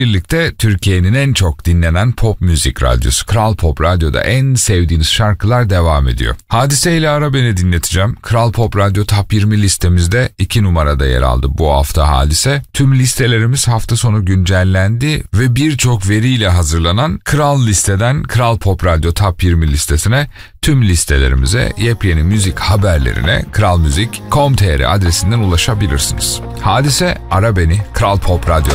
Birlikte Türkiye'nin en çok dinlenen pop müzik radyosu Kral Pop Radyo'da en sevdiğiniz şarkılar devam ediyor. Hadise ile Ara Beni dinleteceğim. Kral Pop Radyo Top 20 listemizde 2 numarada yer aldı bu hafta Hadise. Tüm listelerimiz hafta sonu güncellendi ve birçok veriyle hazırlanan Kral listeden Kral Pop Radyo Top 20 listesine, tüm listelerimize, yepyeni müzik haberlerine kralmuzik.com.tr adresinden ulaşabilirsiniz. Hadise Ara Beni Kral Pop Radyo